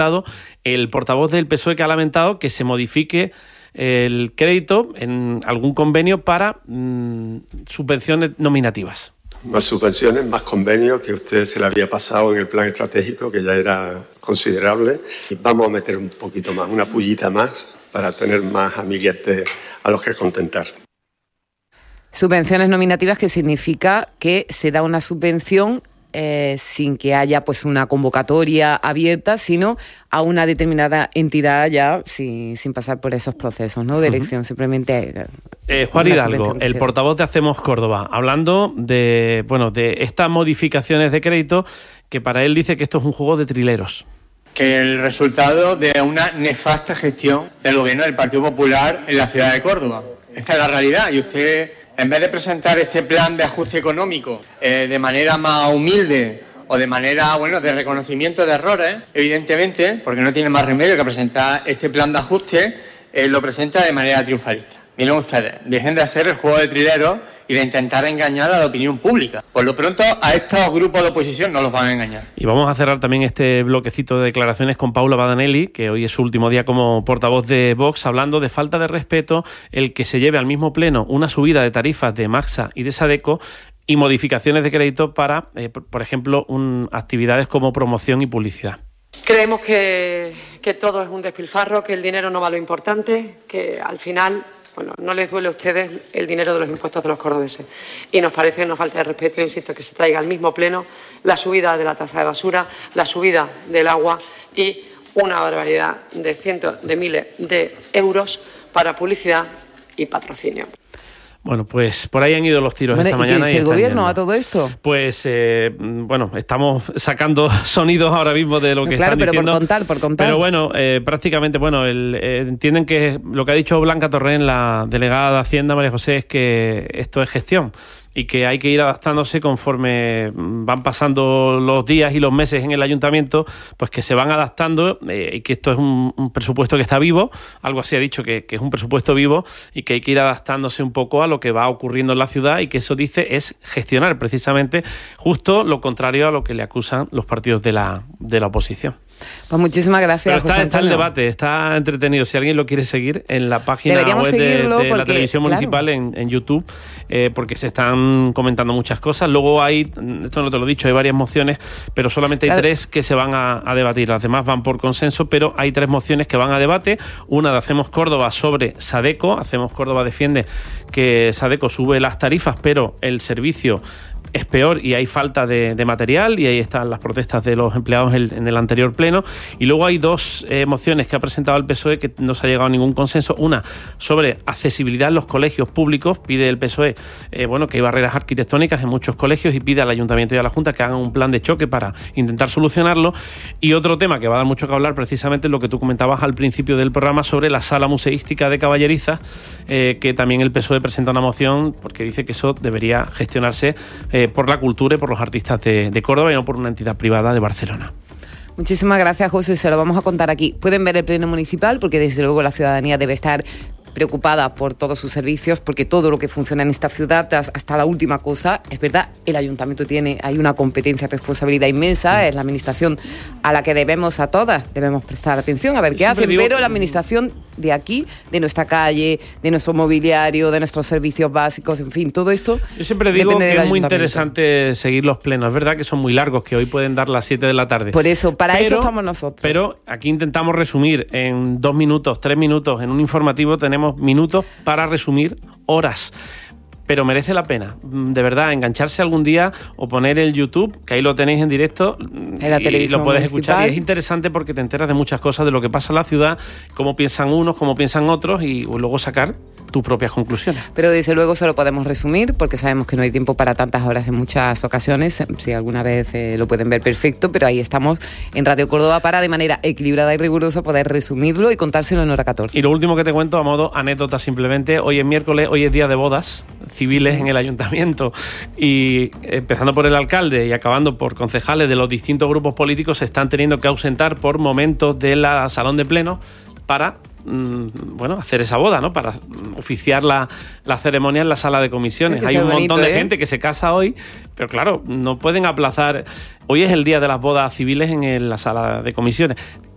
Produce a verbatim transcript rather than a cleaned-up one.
el portavoz del P S O E, que ha lamentado que se modifique el crédito en algún convenio para mmm, subvenciones nominativas. Más subvenciones, más convenios, que usted se le había pasado en el plan estratégico, que ya era considerable. Y vamos a meter un poquito más, una pullita más, para tener más amiguetes a los que contentar. Subvenciones nominativas, que significa que se da una subvención eh, sin que haya pues una convocatoria abierta, sino a una determinada entidad ya sin, sin pasar por esos procesos, ¿no?, de elección, uh-huh. simplemente... Eh, Juan Hidalgo, el portavoz de Hacemos Córdoba, hablando de, bueno, de estas modificaciones de crédito, que para él dice que esto es un juego de trileros. Que el resultado de una nefasta gestión del gobierno del Partido Popular en la ciudad de Córdoba. Esta es la realidad, y usted, en vez de presentar este plan de ajuste económico eh, de manera más humilde o de manera, bueno, de reconocimiento de errores, evidentemente, porque no tiene más remedio que presentar este plan de ajuste, eh, lo presenta de manera triunfalista. Miren ustedes, dejen de hacer el juego de trileros y de intentar engañar a la opinión pública. Por lo pronto, a estos grupos de oposición no los van a engañar. Y vamos a cerrar también este bloquecito de declaraciones con Paula Badanelli, que hoy es su último día como portavoz de Vox, hablando de falta de respeto el que se lleve al mismo pleno una subida de tarifas de Maxa y de Sadeco y modificaciones de crédito para, eh, por ejemplo, un, actividades como promoción y publicidad. Creemos que, que todo es un despilfarro, que el dinero no va a lo importante, que al final... Bueno, no les duele a ustedes el dinero de los impuestos de los cordobeses. Y nos parece una falta de respeto, insisto, que se traiga al mismo pleno la subida de la tasa de basura, la subida del agua y una barbaridad de cientos de miles de euros para publicidad y patrocinio. Bueno, pues por ahí han ido los tiros, bueno, esta ¿y mañana. ¿Qué dice y el gobierno yendo. a todo esto? Pues, eh, bueno, estamos sacando sonidos ahora mismo de lo que claro, están pero diciendo. Claro, pero por contar, por contar. Pero bueno, eh, prácticamente, bueno, el, eh, entienden que lo que ha dicho Blanca Torrén, la delegada de Hacienda, María José, es que esto es gestión y que hay que ir adaptándose conforme van pasando los días y los meses en el ayuntamiento, pues que se van adaptando eh, y que esto es un, un presupuesto que está vivo, algo así ha dicho, que, que es un presupuesto vivo y que hay que ir adaptándose un poco a lo que va ocurriendo en la ciudad, y que eso, dice, es gestionar precisamente justo lo contrario a lo que le acusan los partidos de la, de la oposición. Pues muchísimas gracias, Pero está, José está el Antonio. debate, está entretenido. Si alguien lo quiere seguir en la página Deberíamos web de, seguirlo de la porque, televisión municipal, claro, en, en YouTube, eh, porque se están comentando muchas cosas. Luego hay, esto no te lo he dicho, hay varias mociones, pero solamente hay claro. tres que se van a, a debatir. Las demás van por consenso, pero hay tres mociones que van a debate. Una de Hacemos Córdoba sobre Sadeco. Hacemos Córdoba defiende que Sadeco sube las tarifas, pero el servicio es peor y hay falta de, de material, y ahí están las protestas de los empleados en, en el anterior pleno. Y luego hay dos eh, mociones que ha presentado el P S O E que no se ha llegado a ningún consenso. Una sobre accesibilidad en los colegios públicos. Pide el P S O E eh, bueno, que hay barreras arquitectónicas en muchos colegios, y pide al Ayuntamiento y a la Junta que hagan un plan de choque para intentar solucionarlo. Y otro tema que va a dar mucho que hablar, precisamente lo que tú comentabas al principio del programa, sobre la sala museística de Caballerizas, eh, que también el P S O E presenta una moción porque dice que eso debería gestionarse eh, por la cultura y por los artistas de, de Córdoba, y no por una entidad privada de Barcelona. Muchísimas gracias, José. Se lo vamos a contar aquí. Pueden ver el pleno municipal, porque desde luego la ciudadanía debe estar preocupada por todos sus servicios, porque todo lo que funciona en esta ciudad, hasta la última cosa, es verdad, el ayuntamiento tiene, hay una competencia, responsabilidad inmensa, es la administración a la que debemos, a todas, debemos prestar atención a ver qué hacen, digo, pero la administración de aquí, de nuestra calle, de nuestro mobiliario, de nuestros servicios básicos, en fin, todo esto. Yo siempre digo que es muy interesante seguir los plenos. Es verdad que son muy largos, que hoy pueden dar las siete de la tarde. Por eso, para pero, eso estamos nosotros. Pero aquí intentamos resumir en dos minutos, tres minutos, en un informativo tenemos minutos para resumir horas. Pero merece la pena, de verdad, engancharse algún día o poner el YouTube, que ahí lo tenéis en directo, en la y lo puedes municipal. escuchar, y es interesante porque te enteras de muchas cosas, de lo que pasa en la ciudad, cómo piensan unos, cómo piensan otros, y luego sacar tus propias conclusiones. Pero desde luego se lo podemos resumir, porque sabemos que no hay tiempo para tantas horas en muchas ocasiones. Si alguna vez eh, lo pueden ver, perfecto, pero ahí estamos en Radio Córdoba para, de manera equilibrada y rigurosa, poder resumirlo y contárselo en hora catorce. Y lo último que te cuento, a modo anécdota simplemente, hoy es miércoles, hoy es día de bodas civiles en el ayuntamiento, y empezando por el alcalde y acabando por concejales de los distintos grupos políticos, se están teniendo que ausentar por momentos de la salón de pleno para bueno, hacer esa boda, ¿no? Para oficiar la, la ceremonia en la sala de comisiones. Hay un bonito, montón de ¿eh? gente que se casa hoy, pero claro, no pueden aplazar. Hoy es el día de las bodas civiles en la sala de comisiones.